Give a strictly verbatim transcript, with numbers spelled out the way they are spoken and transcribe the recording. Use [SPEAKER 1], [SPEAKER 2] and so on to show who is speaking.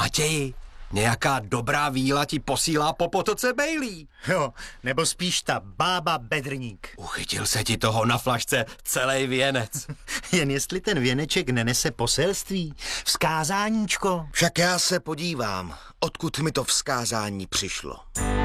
[SPEAKER 1] Matěji, nějaká dobrá víla ti posílá po potoce Bailey.
[SPEAKER 2] Jo, nebo spíš ta bába Bedrník.
[SPEAKER 1] Uchytil se ti toho na flašce celý věnec.
[SPEAKER 2] Jen jestli ten věneček nenese poselství, vzkázáníčko.
[SPEAKER 3] Však já se podívám, odkud mi to vzkázání přišlo.